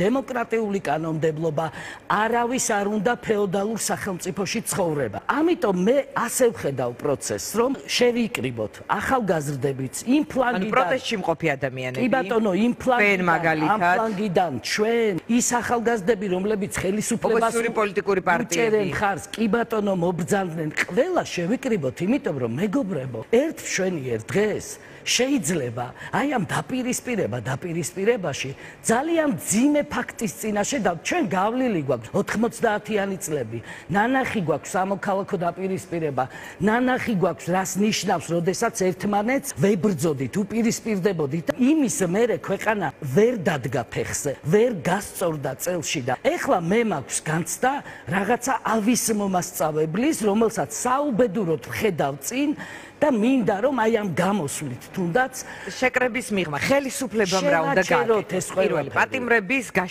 დემოკრატიული კანონმდებლობა, არავის არ უნდა ფეოდალურ სახელმწიფოში ცხოვრება. ამიტომ მე ასე ვხედავ პროცესს, რომ შევიკრიბოთ ახალგაზრდებიც იმ ფლანგიდან, პროტესტში მყოფი ადამიანები. კი ბატონო, იმ ფლანგიდან ჩვენ ის ახალგაზრდები, რომლებიც ხელისუფლებას პოლიტიკური პარტიები ხარს, კი ბატონო, მობრძანდნენ, ყველა შევიკრიბოთ, იმიტომ რომ მეგობრებო, ერთ მშვენიერ დღეს შეიძლება აი ამ დაპირისპირებაში ძალიან ძიმე ფაქტის წინაშე და ჩვენ გავლილი გვაქვს 90-იანი წლები. ნანახი გვაქვს სამოქალაქო დაპირისპირება, ნანახი გვაქვს რას ნიშნავს, როდესაც ერთმანეთს ვებრძოდით, უპირისპირდებოდით. იმის მერე ქვეყანა ვერ დადგა ფეხზე, ვერ გასწორდა წელში და ეხლა მე მაქვს განცდა რაღაცა ავის მომასწავებლის, რომელსაც საუბედუროდ ვხედავ წინ და მინდა რომ აი ამ გამოსვლით თუნდაც შეკრების მიღმა ხელისუფლებამ რა უნდა გააკეთოს. პირველი პატიმრების